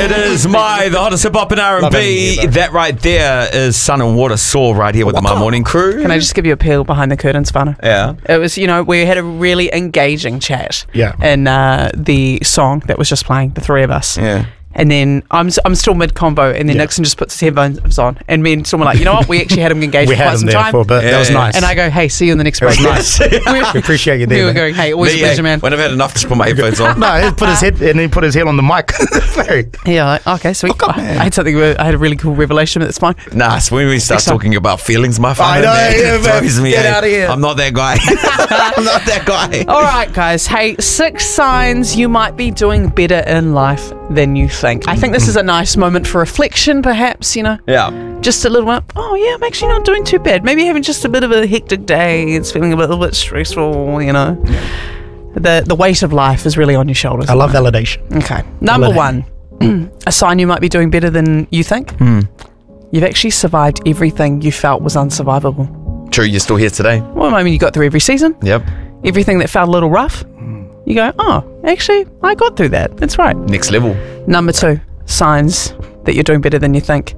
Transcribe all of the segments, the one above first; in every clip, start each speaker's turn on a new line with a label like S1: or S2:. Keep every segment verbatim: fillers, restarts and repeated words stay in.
S1: It is my, the hottest hip-hop and R and B. That right there is Sun and Water Saw right here with the My Morning crew.
S2: Can I just give you a peel behind the curtains, Whānau?
S1: Yeah.
S2: It was, you know, we had a really engaging chat.
S3: Yeah.
S2: In uh, the song that was just playing, the three of us.
S1: Yeah.
S2: And then I'm I'm still mid combo, and then
S3: Yeah.
S2: Nixon just puts his headphones on, and me and someone were like, you know what? We actually had him engaged
S3: We
S2: for
S3: had
S2: quite
S3: him
S2: some
S3: there
S2: time.
S3: for a bit.
S1: Yeah,
S3: That was
S1: yeah.
S3: nice.
S2: And I go, hey, see you in the next
S3: It was
S2: break.
S3: nice.
S2: we,
S3: We appreciate you there.
S2: we were
S3: man.
S2: going, hey, always
S1: Me,
S2: a pleasure,
S1: eh,
S2: man.
S1: When I've had enough, just put my headphones on.
S3: No, he put his head and he put his head on the mic. Very-
S2: Yeah, like, okay, sweet.
S3: Oh, come
S2: I,
S3: on.
S2: I had something. I had a really cool revelation, but that's fine.
S1: Nah, so when we start
S2: Next time.
S1: talking about feelings, my father,
S3: I know,
S1: man,
S3: yeah,
S1: it
S3: man.
S1: throws me.
S3: Get
S1: eh?
S3: outta here.
S1: I'm not that guy. I'm not that guy.
S2: All right, guys. Hey, six signs you might be doing better in life than you think. I think this is a nice moment for reflection, perhaps, you know.
S1: Yeah.
S2: Just a little bit, oh yeah, I'm actually not doing too bad. Maybe having just a bit of a hectic day, it's feeling a little bit stressful, you know. The the weight of life is really on your shoulders.
S3: I love validation.
S2: Okay. Number
S3: Validate.
S2: one, a sign you might be doing better than you think. You've actually survived everything you felt was unsurvivable.
S1: True, you're still here today.
S2: Well, I mean, you got through every season.
S1: Yep.
S2: Everything that felt a little rough, you go, oh, actually, I got through that. That's right.
S1: Next level.
S2: Number two, signs that you're doing better than you think.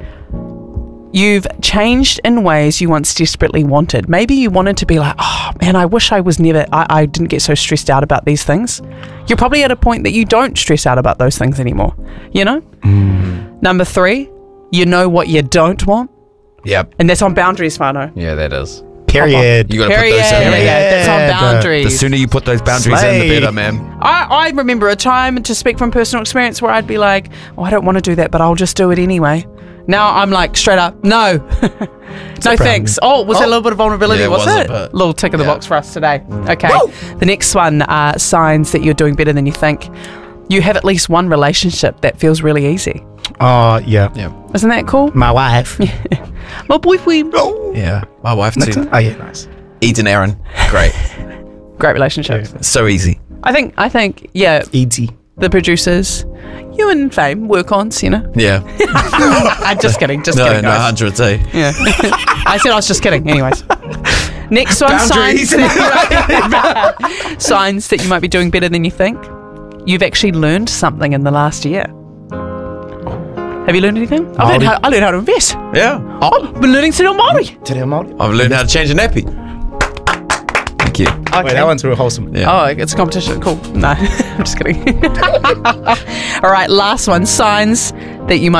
S2: You've changed in ways you once desperately wanted. Maybe you wanted to be like, oh man, I wish I was never, I, I didn't get so stressed out about these things. You're probably at a point that you don't stress out about those things anymore, you know? Mm. Number three, you know what you don't want.
S1: Yep.
S2: And that's on boundaries, Whānau.
S1: Yeah, that is.
S3: Period.
S1: You got to put
S2: Period.
S1: those in.
S2: Yeah,
S1: man.
S2: that's on
S3: Yeah,
S2: boundaries.
S1: The sooner you put those boundaries in,
S3: Slay.
S1: the better, man.
S2: I, I remember a time, to speak from personal experience, where I'd be like, oh, I don't want to do that, but I'll just do it anyway. Now I'm like, straight up, no. No thanks. Oh, was that a little bit of vulnerability?
S1: Yeah, it
S2: was
S1: was a
S2: it?
S1: bit.
S2: Little tick in the
S1: Yeah.
S2: box for us today. Okay. The next one, uh, signs that you're doing better than you think. You have at least one relationship that feels really easy.
S3: Oh, yeah.
S1: Yeah.
S2: Isn't that cool?
S3: My wife.
S2: My boyfriend.
S1: Yeah. My wife too.
S3: Oh, yeah, nice.
S1: Eden Aaron. Great.
S2: Great relationship.
S1: So easy.
S2: I think, I think, yeah,
S3: Easy.
S2: the producers, you and Fame, work on, you know.
S1: Yeah.
S2: I'm just kidding, just
S1: No,
S2: kidding,
S1: no,
S2: guys.
S1: hundreds, eh?
S2: Yeah. I said I was just kidding. Anyways. Next one, signs
S1: Boundaries.
S2: that, signs that you might be doing better than you think. You've actually learned something in the last year. Have you learned anything? I learned,
S3: Māori.
S2: how, I learned how to invest.
S1: Yeah.
S2: I've been learning to do Māori.
S3: Te reo Māori.
S1: I've learned how to change a nappy. Thank you.
S2: Okay.
S3: Wait, that one's real wholesome.
S1: Yeah.
S2: Oh, it's a competition. Cool. No, I'm just kidding. All right, last one. Signs that you might